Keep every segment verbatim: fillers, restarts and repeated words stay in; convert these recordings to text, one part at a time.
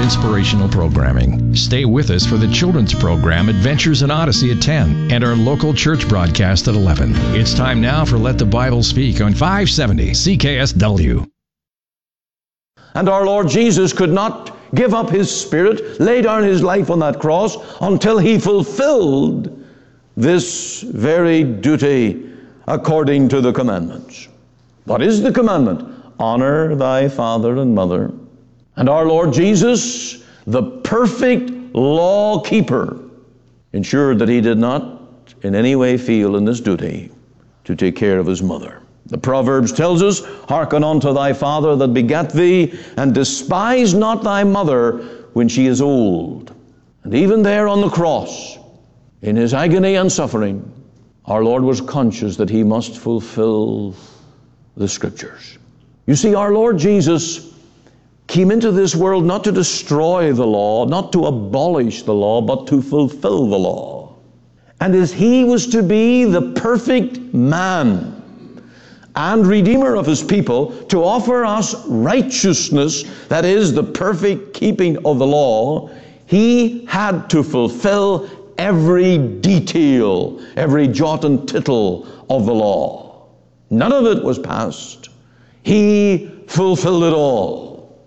inspirational programming. Stay with us for the children's program Adventures in Odyssey at ten and our local church broadcast at eleven. It's time now for Let the Bible Speak on five seventy C K S W. And our Lord Jesus could not give up His Spirit, lay down His life on that cross until He fulfilled this very duty according to the commandments. What is the commandment? Honor thy father and mother. And our Lord Jesus, the perfect law keeper, ensured that He did not in any way feel in this duty to take care of His mother. The Proverbs tells us, hearken unto thy father that begat thee, and despise not thy mother when she is old. And even there on the cross, in His agony and suffering, our Lord was conscious that He must fulfill the Scriptures. You see, our Lord Jesus came into this world not to destroy the law, not to abolish the law, but to fulfill the law. And as He was to be the perfect man and Redeemer of His people, to offer us righteousness, that is, the perfect keeping of the law, He had to fulfill every detail, every jot and tittle of the law. None of it was passed. He fulfilled it all.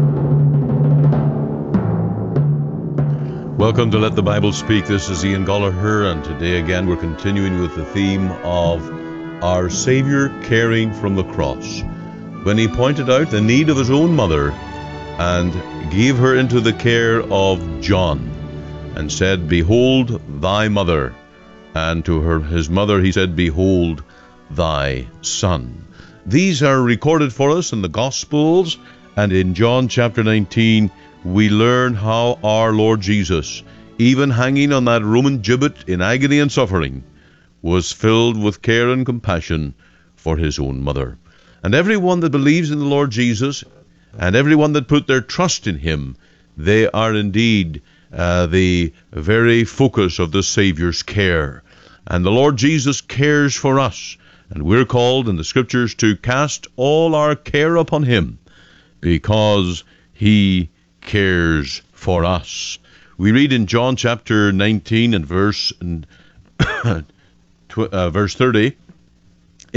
Welcome to Let the Bible Speak. This is Ian Gallagher, and today again we're continuing with the theme of our Savior caring from the cross, when He pointed out the need of His own mother and gave her into the care of John, and said, Behold thy mother. And to her, his mother, He said, Behold thy son. These are recorded for us in the Gospels, and in John chapter nineteen, we learn how our Lord Jesus, even hanging on that Roman gibbet in agony and suffering, was filled with care and compassion for His own mother. And everyone that believes in the Lord Jesus, and everyone that put their trust in Him, they are indeed uh, the very focus of the Savior's care. And the Lord Jesus cares for us, and we're called in the Scriptures to cast all our care upon Him, because He cares for us. We read in John chapter nineteen and verse uh, verse thirty,